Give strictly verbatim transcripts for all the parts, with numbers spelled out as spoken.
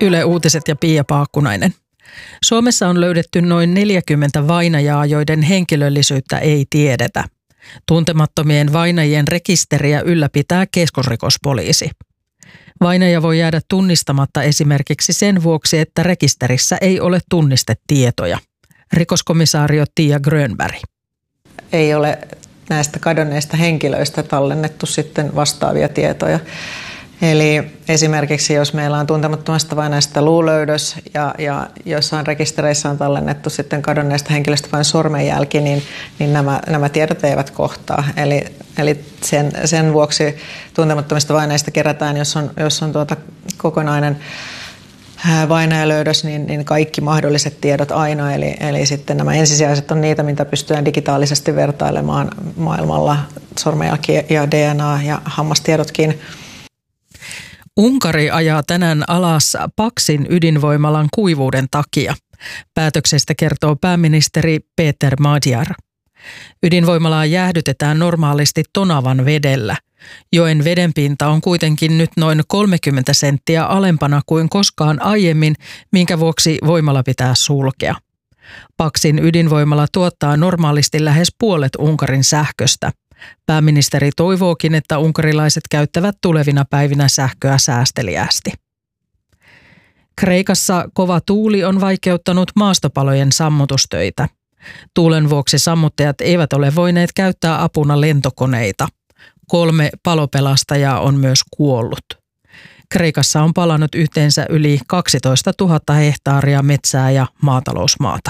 Yle Uutiset ja Pia Paakkunainen. Suomessa on löydetty noin neljäkymmentä vainajaa, joiden henkilöllisyyttä ei tiedetä. Tuntemattomien vainajien rekisteriä ylläpitää keskusrikospoliisi. Vainaja voi jäädä tunnistamatta esimerkiksi sen vuoksi, että rekisterissä ei ole tunnistetietoja. Rikoskomisaario Tiia Grönberg. Ei ole näistä kadonneista henkilöistä tallennettu sitten vastaavia tietoja. Eli esimerkiksi jos meillä on tuntemattomasta vainajasta luulöydös ja, ja jossain rekistereissä on tallennettu sitten kadonneesta henkilöstä vain sormenjälki, niin, niin nämä, nämä tiedot eivät kohtaa. Eli, eli sen, sen vuoksi tuntemattomista vainajista kerätään, jos on, jos on tuota kokonainen vainajalöydös, niin, niin kaikki mahdolliset tiedot aina. Eli, eli sitten nämä ensisijaiset on niitä, mitä pystytään digitaalisesti vertailemaan maailmalla, sormenjälki ja D N A ja hammastiedotkin. Unkari ajaa tänään alas Paksin ydinvoimalan kuivuuden takia. Päätöksestä kertoo pääministeri Peter Magyar. Ydinvoimalaa jäähdytetään normaalisti Tonavan vedellä. Joen vedenpinta on kuitenkin nyt noin kolmekymmentä senttiä alempana kuin koskaan aiemmin, minkä vuoksi voimala pitää sulkea. Paksin ydinvoimala tuottaa normaalisti lähes puolet Unkarin sähköstä. Pääministeri toivookin, että unkarilaiset käyttävät tulevina päivinä sähköä säästeliäästi. Kreikassa kova tuuli on vaikeuttanut maastopalojen sammutustöitä. Tuulen vuoksi sammuttajat eivät ole voineet käyttää apuna lentokoneita. Kolme palopelastajaa on myös kuollut. Kreikassa on palanut yhteensä yli kaksitoistatuhatta hehtaaria metsää ja maatalousmaata.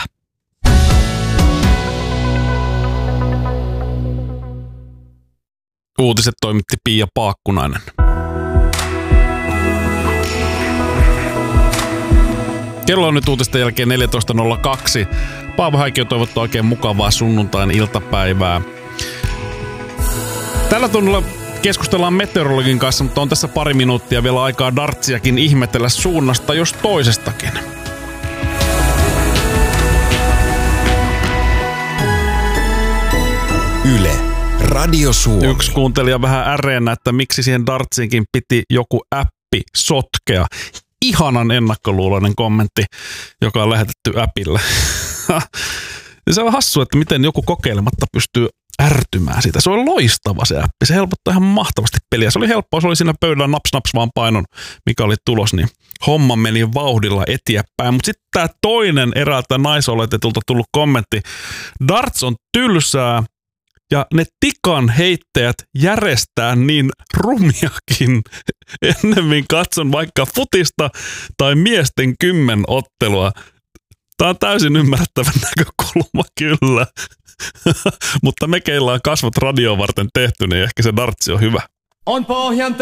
Uutiset toimitti Pia Paakkunainen. Kello on nyt uutisten jälkeen neljätoista nolla kaksi. Paavo Häikio toivottaa oikein mukavaa sunnuntain iltapäivää. Tällä tunnilla keskustellaan meteorologin kanssa, mutta on tässä pari minuuttia vielä aikaa dartsiakin ihmetellä suunnasta jos toisestakin. Yle. Radio Suomi. Yksi kuuntelija vähän äreenä, että miksi siihen dartsiinkin piti joku appi sotkea. Ihanan ennakkoluuloinen kommentti, joka on lähetetty appille. Se on hassu, että miten joku kokeilematta pystyy ärtymään siitä. Se on loistava se appi. Se helpottaa ihan mahtavasti peliä. Se oli helppoa. Se oli siinä pöydällä naps naps vaan painon, mikä oli tulos, niin homma meni vauhdilla eteenpäin. Mutta sitten tämä toinen eräältä naisoletetulta tullut kommentti. Darts on tylsää. Ja ne tikan heittäjät järjestää niin rumiakin. Ennemmin katson vaikka futista tai miesten kymmenottelua. Tämä on täysin ymmärrettävä näkökulma kyllä. Mutta me keillä on kasvot radioon varten tehty, niin ehkä se dartsi on hyvä. On pohjan